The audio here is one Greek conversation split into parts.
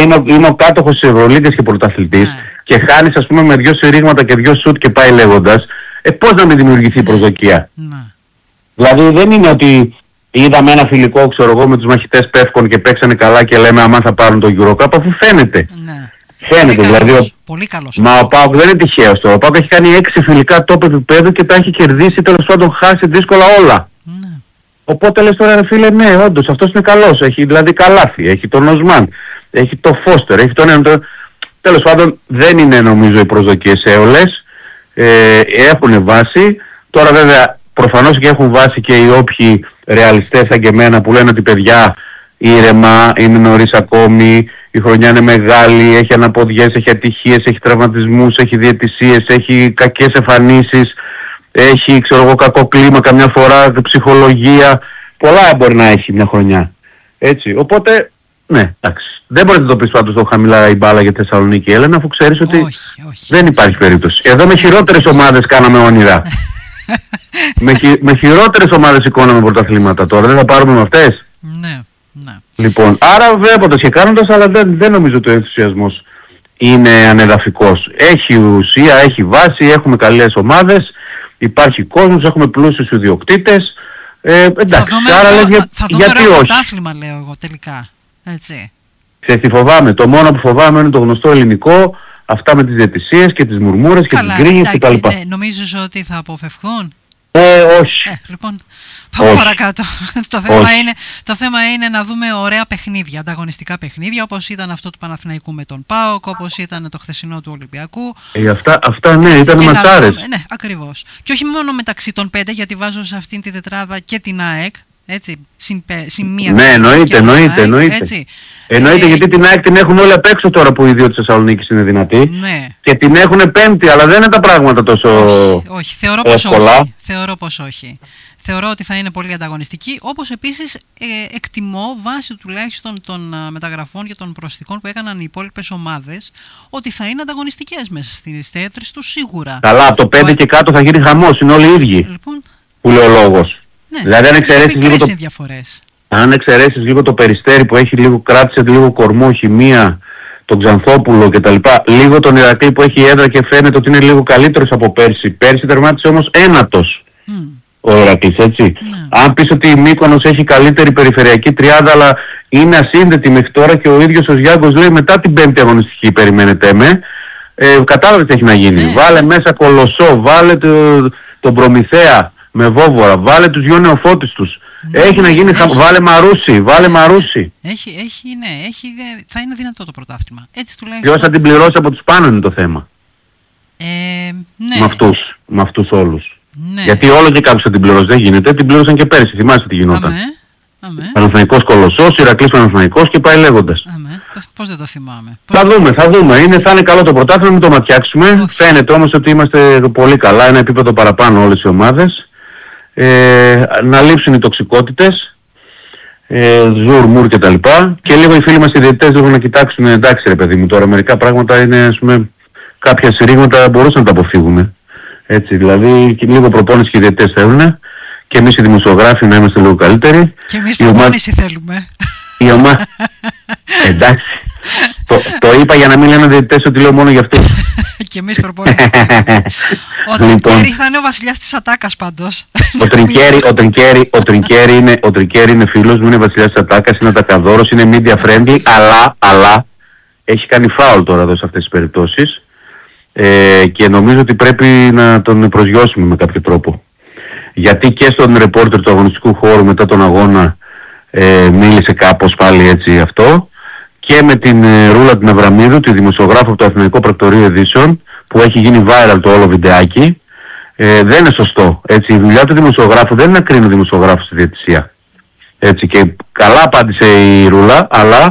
είναι ο κάτοχος της Ευρωλίγκας και πρωταθλητής και χάνεις ας πούμε με 2 συρρήγματα και 2 σουτ και πάει λέγοντας, πώς να μην δημιουργηθεί προσδοκία. Δηλαδή δεν είναι ότι είδαμε ένα φιλικό, ξέρω εγώ, με τους μαχητές Πεύκων και παίξανε καλά και λέμε αμάν θα πάρουν το Eurocup, αφού φαίνεται. Φαίνεται πολύ δηλαδή. Καλός, πολύ καλός. Μα ο ΠΑΟΚ δεν είναι τυχαίος τώρα. Ο ΠΑΟΚ έχει κάνει 6 φιλικά top επίπεδου και τα έχει κερδίσει, τέλος πάντων χάσει δύσκολα όλα. Οπότε λες τώρα ρε φίλε, ναι, όντως αυτός είναι καλός. Έχει δηλαδή καλάθι, έχει τον Οσμάν, έχει το Φώστερ, έχει τον ένα. Τέλος πάντων δεν είναι νομίζω οι προσδοκίες έολες. Έχουν βάση. Τώρα βέβαια προφανώς και έχουν βάση και οι όποιοι ρεαλιστές σαν και εμένα που λένε ότι παιδιά ήρεμα, είναι νωρίς ακόμη, η χρονιά είναι μεγάλη, έχει αναποδιές, έχει ατυχίες, έχει τραυματισμούς, έχει διαιτησίες, έχει κακές εμφανίσεις, έχει ξέρω εγώ κακό κλίμα καμιά φορά, ψυχολογία, πολλά μπορεί να έχει μια χρονιά. Έτσι, οπότε ναι, εντάξει. Δεν μπορείς να το πεις πάντως το χαμηλά η μπάλα για Θεσσαλονίκη Έλενα, αφού ξέρεις ότι όχι, δεν υπάρχει περίπτωση. Εδώ με χειρότερες ομάδες κάναμε όνειρα. με χειρότερες ομάδες σηκώναμε πρωταθλήματα τώρα, δεν θα πάρουμε με αυτές. Ναι. Λοιπόν, άρα βλέποντας και κάνοντας, αλλά δεν νομίζω ότι ο ενθουσιασμός είναι ανεδαφικός. Έχει ουσία, έχει βάση, έχουμε καλές ομάδες, υπάρχει κόσμος, έχουμε πλούσιους ιδιοκτήτες. Εντάξει, άρα λες γιατί όχι. Πρωτάθλημα λέω εγώ τελικά, έτσι. Ξέρεις τι φοβάμαι, το μόνο που φοβάμαι είναι το γνωστό ελληνικό, αυτά με τις διαιτησίες και τις μουρμούρες και τις γκρίνιες κτλ. Νομίζεις ότι θα αποφευχθούν? Όχι. Λοιπόν, πάμε παρακάτω. Το θέμα είναι να δούμε ωραία παιχνίδια, ανταγωνιστικά παιχνίδια, όπως ήταν αυτό του Παναθηναϊκού με τον ΠΑΟΚ, όπως ήταν το χθεσινό του Ολυμπιακού. Αυτά ναι, ήταν ματσάρες. Ναι, ακριβώς. Και όχι μόνο μεταξύ των 5, γιατί βάζω σε αυτήν τη τετράδα και την ΑΕΚ. Έτσι, συν μία. Ναι, εννοείται. Εννοείται γιατί την ΑΕΚ την έχουν όλοι απ' έξω τώρα που οι δύο της Θεσσαλονίκης είναι δυνατοί. Ναι. Και την έχουν πέμπτη, αλλά δεν είναι τα πράγματα τόσο όχι, θεωρώ πως όχι. Θεωρώ ότι θα είναι πολύ ανταγωνιστική, όπως επίσης εκτιμώ βάσει τουλάχιστον των μεταγραφών και των προσθήκων που έκαναν οι υπόλοιπες ομάδες ότι θα είναι ανταγωνιστικές μέσα στις έδρες τους σίγουρα. Καλά, από το 5 και κάτω θα γίνει χαμός, είναι όλοι οι ίδιοι. Λοιπόν, που λέει ο λόγος. Ναι, δηλαδή αν εξαιρέσεις λίγο το Περιστέρι που έχει λίγο, κράτησε λίγο κορμό, χημεία, τον Ξανθόπουλο κτλ. Λίγο τον Ηρακλή που έχει έδρα και φαίνεται ότι είναι λίγο καλύτερος από πέρσι. Πέρσι τερμάτισε όμως ένατος ο Ηρακλής, έτσι. Ναι. Αν πεις ότι η Μύκονος έχει καλύτερη περιφερειακή τριάδα αλλά είναι ασύνδετη μέχρι τώρα και ο ίδιος ο Γιάνγκος λέει μετά την 5η αγωνιστική περιμένετε με, κατάλαβε τι έχει να γίνει. Ναι. Βάλε μέσα Κολοσσό, βάλε τον Προμηθέα με Βόβορα, βάλε τους δυο νεοφώτης τους. Ναι, έχει να γίνει, βάλε Μαρούσι. Θα είναι δυνατό το πρωτάθλημα. Έτσι τουλάχιστον. Ποιος θα την πληρώσει από τους πάνω είναι το θέμα. Ναι. Με αυτούς όλους. Ναι. Γιατί όλο και κάποιος θα την πληρώσει, δεν γίνεται. Την πλήρωσαν και πέρυσι, θυμάσαι τι γινόταν. Παναθηναϊκός Κολοσσός, Ηρακλής Παναθηναϊκός και πάει λέγοντας. Πώς δεν το θυμάμαι. Θα δούμε. Θα είναι καλό το πρωτάθλημα, μην το ματιάξουμε. Φαίνεται όμως ότι είμαστε πολύ καλά, ένα επίπεδο παραπάνω όλες οι ομάδες. Να λείψουν οι τοξικότητες, Ζουρ, Μουρ κτλ. Και λίγο οι φίλοι μας οι διαιτητές λίγο να κοιτάξουν, εντάξει ρε παιδί μου, τώρα μερικά πράγματα είναι, ας πούμε, κάποια συρρήγματα μπορούσαν να τα αποφύγουμε. Έτσι, δηλαδή και λίγο προπόνηση και οι διαιτητές θέλουν και εμείς οι δημοσιογράφοι να είμαστε λίγο καλύτεροι. Και εμείς προπόνηση θέλουμε. Η ομάδα... εντάξει. Το είπα για να μην λένε διαιτητές ότι λέω μόνο για αυτούς. Και εμείς προπόνηση. Ο Τρικέρι θα είναι ο βασιλιάς της ατάκας πάντως. Ο Τρικέρι είναι φίλος μου, είναι βασιλιάς της ατάκας, είναι ατακαδόρος, είναι media friendly, αλλά έχει κάνει φάουλ τώρα εδώ σε αυτές τις περιπτώσεις και νομίζω ότι πρέπει να τον προσγειώσουμε με κάποιο τρόπο. Γιατί και στον ρεπόρτερ του αγωνιστικού χώρου μετά τον αγώνα μίλησε κάπως πάλι έτσι αυτό. Και με την Ρούλα την Αβραμίδου, τη δημοσιογράφο από το Αθηναϊκό Πρακτορείο Ειδήσεων, που έχει γίνει viral το όλο βιντεάκι, δεν είναι σωστό. Έτσι, η δουλειά του δημοσιογράφου δεν είναι να κρίνει ο δημοσιογράφος στη διαιτησία. Έτσι, και καλά απάντησε η Ρούλα, αλλά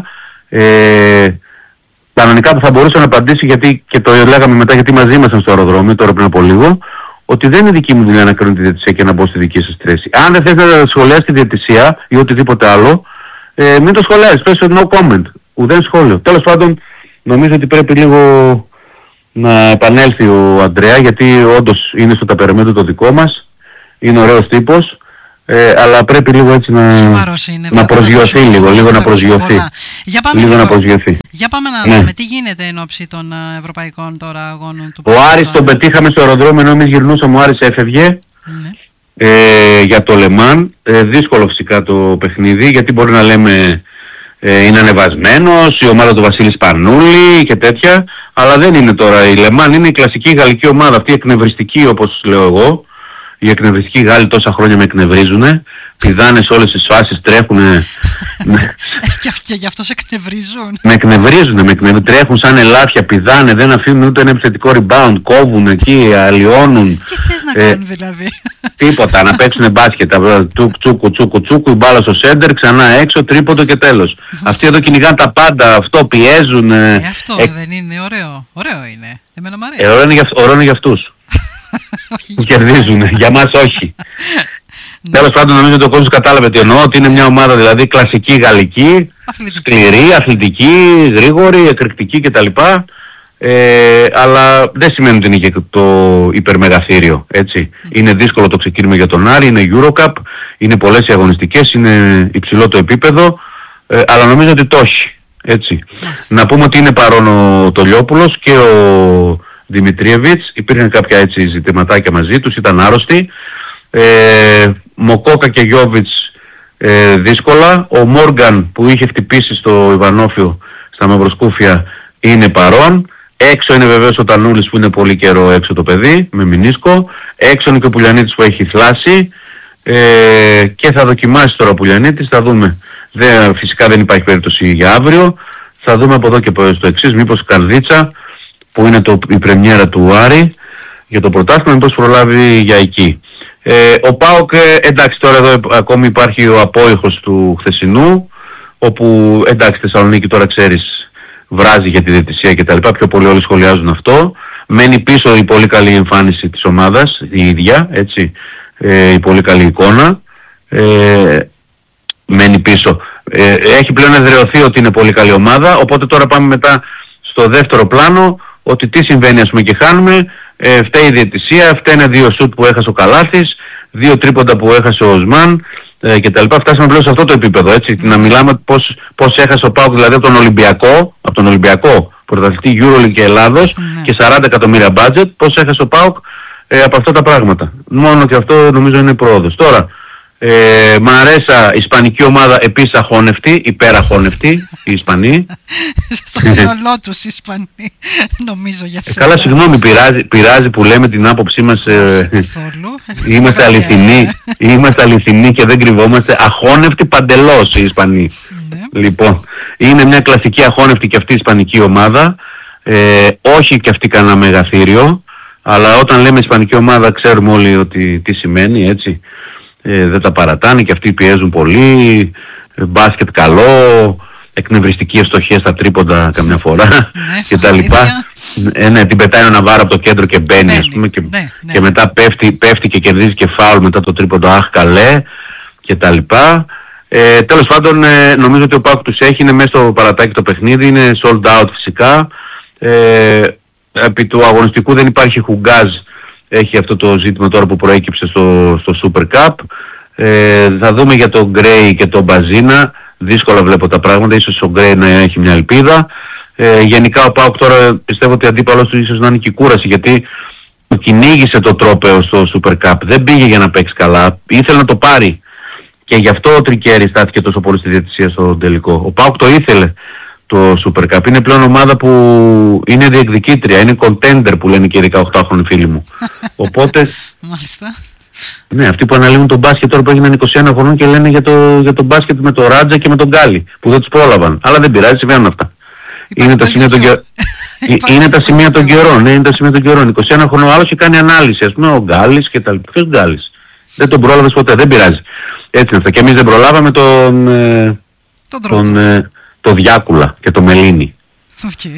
κανονικά που θα μπορούσε να απαντήσει, γιατί και το λέγαμε μετά, γιατί μαζί ήμασταν στο αεροδρόμιο τώρα πριν από λίγο, ότι δεν είναι δική μου δουλειά να κρίνω τη διαιτησία και να μπω στη δική σας θέση. Αν δεν θες να σχολιάσεις τη διαιτησία ή οτιδήποτε άλλο, μην το σχολιάσεις, πες no comment. Ουδέν σχόλιο. Τέλος πάντων, νομίζω ότι πρέπει λίγο να επανέλθει ο Αντρέα, γιατί όντως είναι στο ταπεραμέντο το δικό μας, είναι ωραίος τύπος, αλλά πρέπει λίγο έτσι να προσγειωθεί λίγο να προσγειωθεί. Για πάμε να δούμε τι γίνεται εν ώψη των ευρωπαϊκών τώρα αγώνων του. Ο Άρης τον πετύχαμε στο αεροδρόμιο, ενώ εμείς γυρνούσαμε, ο Άρης έφευγε για το Λεμάν. Δύσκολο φυσικά το παιχνίδι, γιατί μπορεί να λέμε είναι ανεβασμένος, η ομάδα του Βασίλη Σπανούλη και τέτοια, αλλά δεν είναι τώρα. Η Λεμάν είναι η κλασική γαλλική ομάδα, αυτή η εκνευριστική, όπως λέω εγώ. Οι εκνευριστικοί Γάλλοι τόσα χρόνια με εκνευρίζουνε, πηδάνε σε όλες τις φάσεις, τρέχουνε. Και γι' αυτό σε εκνευρίζουν. Με εκνευρίζουνε, τρέχουν σαν ελάφια, πηδάνε, δεν αφήνουν ούτε ένα επιθετικό rebound, κόβουν εκεί, αλλοιώνουν. Τι θες να κάνουν δηλαδή? Τίποτα, να παίξουν μπάσκετ, τσούκου, η μπάλα στο σέντερ, ξανά έξω, τρίποντο και τέλος. Αυτοί εδώ κυνηγάνε τα πάντα, αυτό πιέζουν. Αυτό δεν είναι ωραίο? Ωραίο είναι, εμένα μου αρέσει. Ωραίο είναι για αυτούς. Κερδίζουν, για μας όχι. Τέλος πάντων, νομίζω ότι ο κόσμος κατάλαβε τι εννοώ, ότι είναι μια ομάδα δηλαδή κλασική γαλλική, σκληρή, αθλητική, γρήγορη, εκρηκτική κτλ. Αλλά δεν σημαίνει ότι είναι και το υπερμεγαθύριο, έτσι. Είναι δύσκολο το ξεκίνημα για τον Άρη, είναι Eurocup, είναι πολλές οι αγωνιστικές, είναι υψηλό το επίπεδο, αλλά νομίζω ότι το έχει, έτσι. Να πούμε ότι είναι παρόν ο Τολιόπουλος και ο Δημητρίεβιτς, υπήρχαν κάποια έτσι ζητηματάκια μαζί τους, ήταν άρρωστοι. Μοκόκα και Γιόβιτς δύσκολα. Ο Μόργαν που είχε χτυπήσει στο Ιβανόφιο στα Μαυροσκούφια είναι παρόν. Έξω είναι βεβαίως ο Τανούλης που είναι πολύ καιρό έξω το παιδί με μηνίσκο. Έξω είναι και ο Πουλιανίτης που έχει θλάσει και θα δοκιμάσει τώρα ο Πουλιανίτης, θα δούμε. Φυσικά δεν υπάρχει περίπτωση για αύριο. Θα δούμε από εδώ και στο εξής, μήπως η Καρδίτσα που είναι η πρεμιέρα του Άρη για το πρωτάθλημα, μήπως προλάβει για εκεί. Ο ΠΑΟΚ, εντάξει, τώρα εδώ ακόμη υπάρχει ο απόϊχος του χθεσινού, όπου εντάξει Θεσσαλονίκη τώρα ξέρεις βράζει για τη διαιτησία και τα λοιπά, πιο πολύ όλοι σχολιάζουν αυτό. Μένει πίσω η πολύ καλή εμφάνιση της ομάδας, η ίδια, έτσι, η πολύ καλή εικόνα. Μένει πίσω. Έχει πλέον εδραιωθεί ότι είναι πολύ καλή ομάδα, οπότε τώρα πάμε μετά στο δεύτερο πλάνο, ότι τι συμβαίνει ας πούμε και χάνουμε. Φταίει η διαιτησία, φταίνε 2 σουτ που έχασε ο Καλάθης, 2 τρίποντα που έχασε ο Οσμάν και τα λοιπά. Φτάσαμε πλέον σε αυτό το επίπεδο, έτσι. Να μιλάμε πώς έχασε ο ΠΑΟΚ δηλαδή από τον Ολυμπιακό πρωταθλητή EuroLeague και Ελλάδος και 40 εκατομμύρια budget, πώς έχασε ο ΠΑΟΚ από αυτά τα πράγματα. Μόνο και αυτό νομίζω είναι πρόοδος. Τώρα, Μαρέσα, ισπανική ομάδα επίσης αχώνευτη, υπεραχώνευτη, οι Ισπανοί. Στο σύνολό τους οι Ισπανοί, νομίζω για σένα. Καλά, συγγνώμη, πειράζει που λέμε την άποψή μας. Είμαστε αληθινοί και δεν κρυβόμαστε. Αχώνευτοι παντελώς οι Ισπανοί. Λοιπόν, είναι μια κλασική αχώνευτη και αυτή η ισπανική ομάδα. Όχι και αυτή κανένα μεγαθύριο, αλλά όταν λέμε ισπανική ομάδα ξέρουμε όλοι ότι τι σημαίνει, έτσι. Δεν τα παρατάνε και αυτοί πιέζουν πολύ, μπάσκετ καλό, εκνευριστική ευστοχία στα τρίποντα καμιά φορά και τα λοιπά. Ναι, την πετάει ο Ναβάρο από το κέντρο και μπαίνει ας πούμε και μετά πέφτει και κερδίζει και φάουλ μετά το τρίποντο, αχ καλέ και τα λοιπά. Τέλος πάντων νομίζω ότι ο ΠΑΟΚ τους έχει, είναι μέσα στο παρατάκι το παιχνίδι, είναι sold out φυσικά. Επί του αγωνιστικού δεν υπάρχει χουγκάζ. Έχει αυτό το ζήτημα τώρα που προέκυψε στο Super Cup. Θα δούμε για τον Γκρέι και τον Μπαζίνα. Δύσκολα βλέπω τα πράγματα. Ίσως ο Γκρέι να έχει μια ελπίδα. Γενικά ο ΠΑΟΚ τώρα πιστεύω ότι αντίπαλος του ίσως να είναι και η κούραση, γιατί κυνήγησε το τρόπαιο στο Super Cup. Δεν πήγε για να παίξει καλά. Ήθελε να το πάρει. Και γι' αυτό ο Τρικέρι στάθηκε τόσο πολύ στη διαιτησία στο τελικό. Ο ΠΑΟΚ το ήθελε το Super Cup. Είναι πλέον ομάδα που είναι διεκδικήτρια, είναι contender που λένε και οι 18χρονοι φίλοι μου. Οπότε, μάλιστα. Ναι, αυτοί που αναλύουν τον μπάσκετ τώρα που έγιναν 21 χρονών και λένε για το μπάσκετ με τον Ράτζα και με τον Γκάλι, που δεν τους πρόλαβαν. Αλλά δεν πειράζει, συμβαίνουν αυτά. Είναι τα σημεία των καιρών. Είναι τα σημεία των καιρών, ναι, είναι τα σημεία των καιρών. 21 χρονών άλλος και κάνει ανάλυση, ας πούμε, ο Γκάλης και τα λοιπά. Ποιος Γκάλης? Δεν τον πρόλαβες ποτέ, δεν πειράζει. Έτσι είναι αυτά. Και εμείς δεν προλάβαμε το Διάκουλα και το Μελίνι. Okay.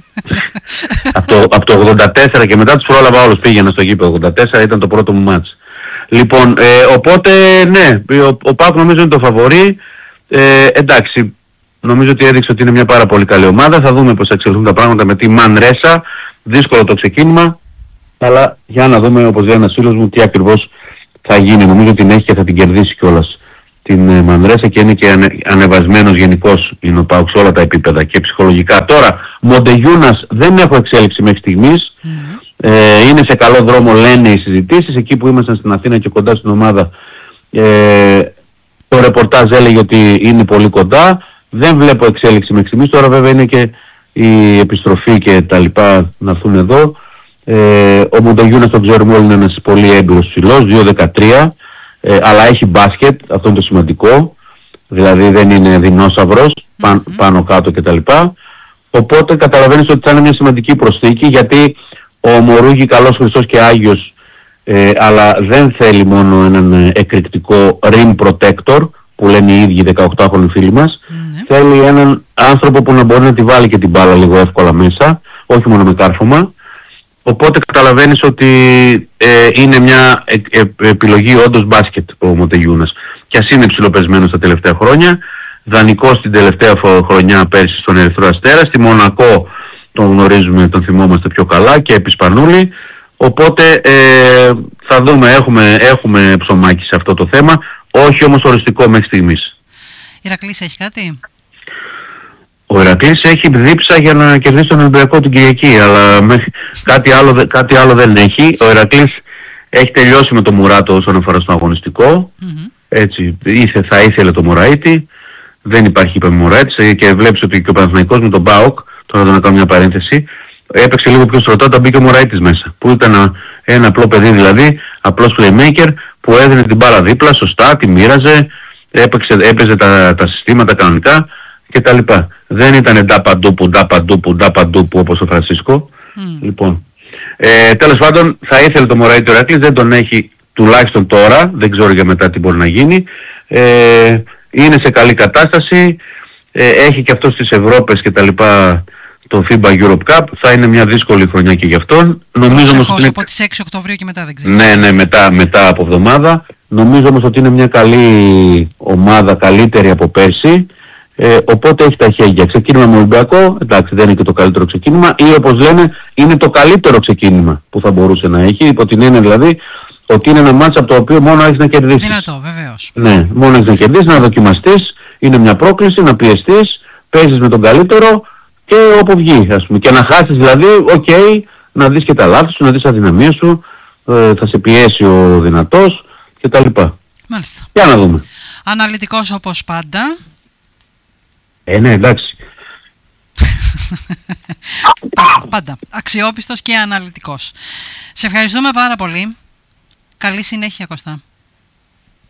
από το 84 και μετά τους πρόλαβα όλους, πήγαινα στο γήπεδο. 84 ήταν το πρώτο μου μάτς. Λοιπόν, οπότε ναι, ο ΠΑΟΚ νομίζω είναι το φαβορί. Εντάξει, νομίζω ότι έδειξε ότι είναι μια πάρα πολύ καλή ομάδα. Θα δούμε πώς θα εξελιχθούν τα πράγματα με τη Μανρέσα. Δύσκολο το ξεκίνημα, αλλά για να δούμε, όπως λέει ένας φίλος μου, τι ακριβώς θα γίνει. Νομίζω την έχει και θα την κερδίσει κιόλας την Μανρέσα και είναι και ανεβασμένος γενικώς είναι ο ΠΑΟΚ σε όλα τα επίπεδα και ψυχολογικά. Τώρα, Μοντεγιούνας δεν έχω εξέλιξη μέχρι στιγμής. Είναι σε καλό δρόμο, λένε οι συζητήσεις. Εκεί που ήμασταν στην Αθήνα και κοντά στην ομάδα, το ρεπορτάζ έλεγε ότι είναι πολύ κοντά. Δεν βλέπω εξέλιξη μέχρι στιγμής. Τώρα βέβαια είναι και η επιστροφή και τα λοιπά να έρθουν εδώ. Ο Μοντεγιούνας, τον ξέρουμε όλοι, είναι ένας πολύ έμπειρος ψηλός, 2-13, αλλά έχει μπάσκετ, αυτό είναι το σημαντικό. Δηλαδή δεν είναι δεινόσαυρος, πάνω κάτω κτλ. Οπότε καταλαβαίνεις ότι θα είναι μια σημαντική προσθήκη, γιατί ο Μωρούγι, καλός, Χριστός και Άγιος, αλλά δεν θέλει μόνο έναν εκρηκτικό rim protector, που λένε οι ίδιοι 18χρονοι φίλοι μας. Θέλει έναν άνθρωπο που να μπορεί να τη βάλει και την μπάλα λίγο εύκολα μέσα, όχι μόνο με κάρφωμα. Οπότε καταλαβαίνεις ότι είναι μια επιλογή όντως μπάσκετ ο Μοντεγιούνας. Και ας είναι ψηλοπεσμένος τα τελευταία χρόνια, δανεικός την τελευταία χρονιά πέρσι στον Ερυθρό Αστέρα, στη Μονακό τον γνωρίζουμε, τον θυμόμαστε πιο καλά, και επί Σπανούλη. Οπότε θα δούμε, έχουμε ψωμάκι σε αυτό το θέμα, όχι όμως οριστικό μέχρι στιγμής. Ηρακλής έχει κάτι? Ο Ηρακλής έχει δίψα για να κερδίσει τον Ολυμπιακό την Κυριακή, αλλά κάτι άλλο δεν έχει. Ο Ηρακλής έχει τελειώσει με το Μουράτο όσον αφορά στο αγωνιστικό. Έτσι, θα ήθελε το Μωραΐτη, δεν υπάρχει, είπαμε, Μωραΐτης, και βλέπεις ότι και ο Παναθηναϊκός με τον ΠΑΟΚ, τώρα να κάνω μια παρένθεση, έπαιξε λίγο πιο στρωτά όταν μπήκε ο Μωραΐτης μέσα, που ήταν ένα απλό παιδί, δηλαδή απλός playmaker που έδινε την μπάλα δίπλα, σωστά, τη μοίραζε, έπαιζε τα συστήματα κανονικά κτλ. Δεν ήταν νταπαντούπου όπως ο Φρανσίσκο. Λοιπόν, τέλος πάντων θα ήθελε το Μωραΐτη ο Ηρακλής, δεν τον έχει τουλάχιστον τώρα, δεν ξέρω για μετά τι μπορεί να γίνει. Είναι σε καλή κατάσταση, έχει και αυτό στις Ευρώπες και τα λοιπά, το FIBA Europe Cup, θα είναι μια δύσκολη χρονιά και γι' αυτόν. Νομίζω όμως ότι είναι... από τις 6 Οκτωβρίου και μετά δεν ξέρω. Ναι, μετά από εβδομάδα. Νομίζω όμως ότι είναι μια καλή ομάδα, καλύτερη από πέρσι. Οπότε έχει τα χέρια. Ξεκίνημα με Ολυμπιακό, εντάξει, δεν είναι και το καλύτερο ξεκίνημα, ή όπως λένε είναι το καλύτερο ξεκίνημα που θα μπορούσε να έχει, υπό την έννοια δηλαδή ότι είναι ένα μάτς από το οποίο μόνο έχεις να κερδίσεις. Δυνατό, βεβαίως. Ναι, μόνο έχεις να κερδίσεις, να δοκιμαστείς, είναι μια πρόκληση, να πιεστείς, παίζεις με τον καλύτερο και όπου βγει, ας πούμε. Και να χάσεις δηλαδή, να δεις και τα λάθη σου, να δεις αδυναμίες σου, θα σε πιέσει ο δυνατός κτλ. Μάλιστα. Για να δούμε. Αναλυτικός όπως πάντα. Ναι, εντάξει. Πάντα. Αξιόπιστος και αναλυτικός. Σε ευχαριστούμε πάρα πολύ. Καλή συνέχεια, Κωστά.